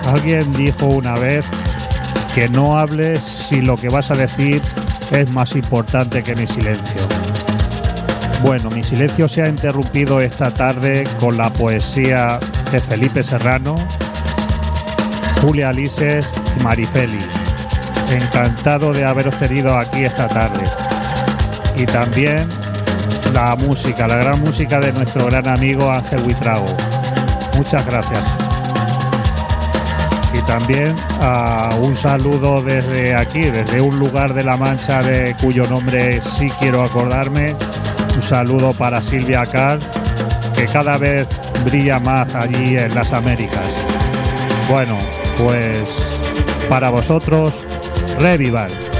Alguien dijo una vez que no hables si lo que vas a decir es más importante que mi silencio. Bueno, mi silencio se ha interrumpido esta tarde con la poesía de Felipe Serrano, Julia Alises y Marifeli. Encantado de haberos tenido aquí esta tarde. Y también la música, la gran música de nuestro gran amigo Ángel Buitrago. Muchas gracias. Y también un saludo desde aquí, desde un lugar de La Mancha de cuyo nombre sí quiero acordarme. Un saludo para Silvia Car, que cada vez brilla más allí en las Américas. Bueno, pues para vosotros, Revival.